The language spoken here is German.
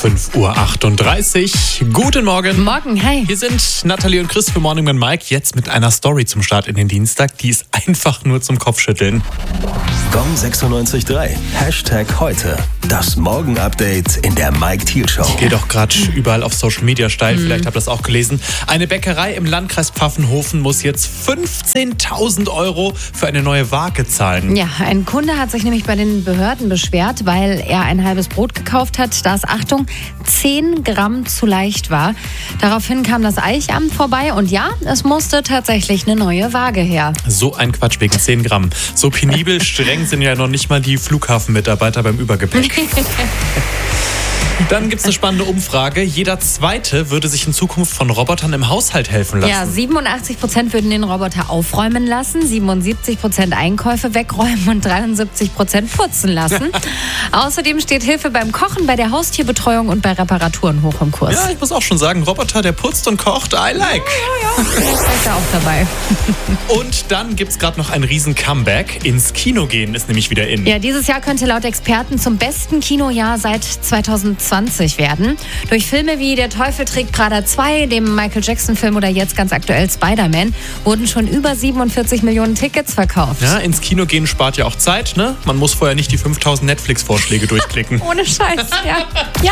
5:38 Uhr. Guten Morgen. Morgen, hi. Hier sind Nathalie und Chris für Morning mit Mike. Jetzt mit einer Story zum Start in den Dienstag. Die ist einfach nur zum Kopfschütteln. Gong 96.3. #heute. Das Morgen-Update in der Mike Thiel Show. Geht auch gerade überall auf Social Media steil. Vielleicht habt ihr das auch gelesen. Eine Bäckerei im Landkreis Pfaffenhofen muss jetzt 15.000 € für eine neue Waage zahlen. Ja, ein Kunde hat sich nämlich bei den Behörden beschwert, weil er ein halbes Brot gekauft hat, das, Achtung, 10 Gramm zu leicht war. Daraufhin kam das Eichamt vorbei und ja, es musste tatsächlich eine neue Waage her. So ein Quatsch wegen 10 Gramm. So penibel streng sind ja noch nicht mal die Flughafenmitarbeiter beim Übergepäck. Dann gibt es eine spannende Umfrage. Jeder Zweite würde sich in Zukunft von Robotern im Haushalt helfen lassen. Ja, 87% würden den Roboter aufräumen lassen, 77% Einkäufe wegräumen und 73% putzen lassen. Außerdem steht Hilfe beim Kochen, bei der Haustierbetreuung und bei Reparaturen hoch im Kurs. Ja, ich muss auch schon sagen, Roboter, der putzt und kocht, I like. Ja, vielleicht ist er auch dabei. Und dann gibt es gerade noch ein riesen Comeback. Ins Kino gehen ist nämlich wieder in. Ja, dieses Jahr könnte laut Experten zum besten Kinojahr seit 2020 werden. Durch Filme wie Der Teufel trägt Prada 2, dem Michael Jackson-Film oder jetzt ganz aktuell Spider-Man wurden schon über 47 Millionen Tickets verkauft. Ja, ins Kino gehen spart ja auch Zeit, ne? Man muss vorher nicht die 5000 Netflix-Vorschläge durchklicken. Ohne Scheiß, ja.